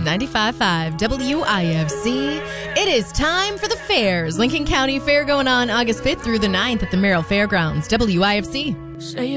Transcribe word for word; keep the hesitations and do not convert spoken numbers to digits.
ninety-five point five W I F C. It is time for the fairs. Lincoln County Fair going on August fifth through the ninth at the Merrill Fairgrounds. W I F C. Say